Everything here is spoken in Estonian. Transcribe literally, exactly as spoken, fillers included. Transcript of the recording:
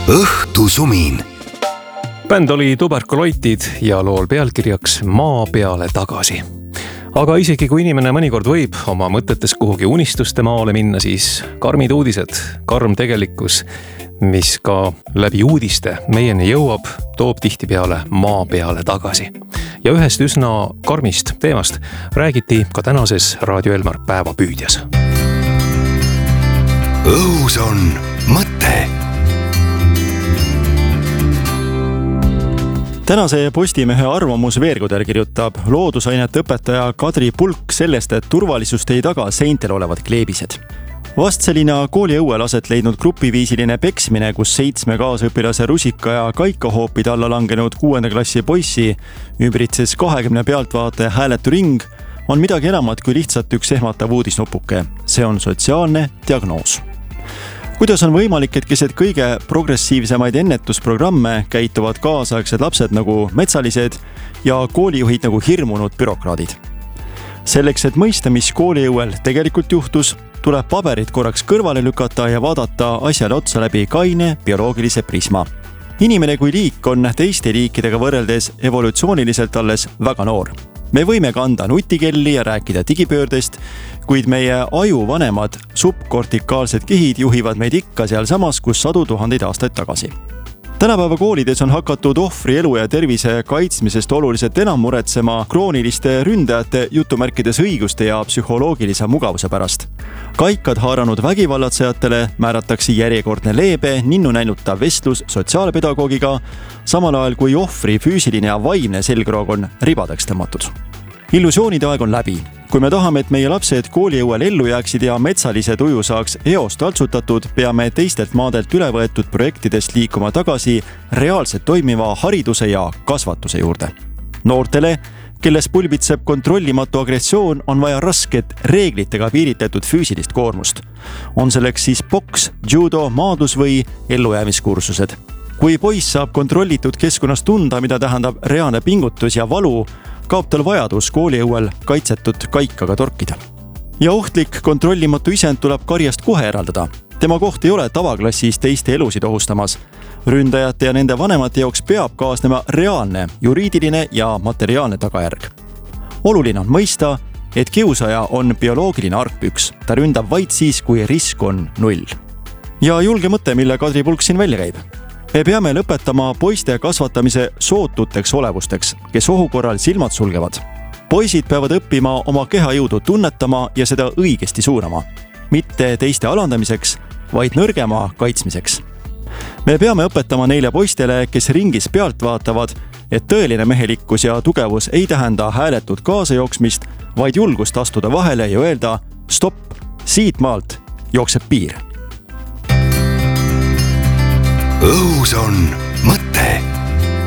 õhtusumin. Bänd oli Tuberkuloitid ja lool pealkirjaks Maa peale tagasi. Aga isegi kui inimene mõnikord võib oma mõtetes kuhugi unistuste maale minna, siis karmid uudised, karm tegelikkus, mis ka läbi uudiste meieni jõuab, toob tihtipeale maa peale tagasi. Ja ühest üsna karmist teemast räägiti ka tänases Raadio Elmar päevapüüdjas. Õhus on mõte. Tänase Postimehe arvamusveerguder kirjutab loodusainete õpetaja Kadri Pulk sellest, et turvalisust ei taga seintel olevad kleebised. Vastselina kooliõuel aset leidnud grupiviisiline peksmine, kus seitsme kaasõpilase rusika ja kaikahoopide alla langenud kuuenda klassi poissi ümbritses kahekümne pealtvaataja hääletu ring, on midagi enamat kui lihtsalt üks ehmatav uudisnupuke. See on sotsiaalne diagnoos. Kuidas on võimalik, et keset kõige progressiivsemaid ennetusprogramme käituvad kaasaegsed lapsed nagu metsalised ja koolijuhid nagu hirmunud bürokraadid? Selleks, et mõista, mis kooliõuel tegelikult juhtus, tuleb paberid korraks kõrvale lükata ja vaadata asjale otsa läbi kaine bioloogilise prisma. Inimene kui liik on teiste liikidega võrreldes evolutsiooniliselt alles väga noor. Me võime kanda nutikelli ja rääkida digipöördest, kuid meie aju vanemad subkortikaalsed kihid juhivad meid ikka seal samas, kus sadu tuhandeid aastaid tagasi. Tänapäeva koolides on hakatud ohvri elu ja tervise kaitsmisest oluliselt enam muretsema krooniliste ründajate jutumärkides õiguste ja psühholoogilise mugavuse pärast. Kaikad haaranud vägivallatsejatele määratakse järjekordne leebe, ninnu näinuta vestlus sotsiaalpedagoogiga, samal ajal kui ohvri füüsiline ja vaimne selgroog on ribadeks tõmmatud. Illusioonide aeg on läbi. Kui me tahame, et meie lapsed kooliõuel ellu jääksid ja metsalised uju saaks eost taltsutatud, peame teistelt maadelt üle võetud projektidest liikuma tagasi reaalselt toimiva hariduse ja kasvatuse juurde. Noortele, kelles pulbitseb kontrollimatu agressioon, on vaja rasket reeglitega piiritletud füüsilist koormust. On selleks siis boks, judo, maadlus või ellujäämiskursused. Kui poiss saab kontrollitud keskkonnas tunda, mida tähendab reaalne pingutus ja valu, kaob tal vajadus kooliõuel kaitsetud kaikaga torkida. Ja ohtlik kontrollimatu isend tuleb karjast kohe eraldada. Tema koht ei ole tavaklassis teiste elusid ohustamas. Ründajate ja nende vanemate jaoks peab kaasnema reaalne, juriidiline ja materiaalne tagajärg. Oluline on mõista, et kiusaja on bioloogiline argpüks. Ta ründab vaid siis, kui risk on null. Ja julge mõte, mille Kadri Pulk siin välja käib. Me peame lõpetama poiste kasvatamise sootuteks olevusteks, kes ohu korral silmad sulgevad. Poisid peavad õppima oma kehajõudu tunnetama ja seda õigesti suunama. Mitte teiste alandamiseks, vaid nõrgema kaitsmiseks. Me peame õpetama neile poistele, kes ringis pealt vaatavad, et tõeline mehelikkus ja tugevus ei tähenda hääletud kaasajooksmist, vaid julgust astuda vahele ja öelda stopp, siit maalt jookseb piir. Õhus on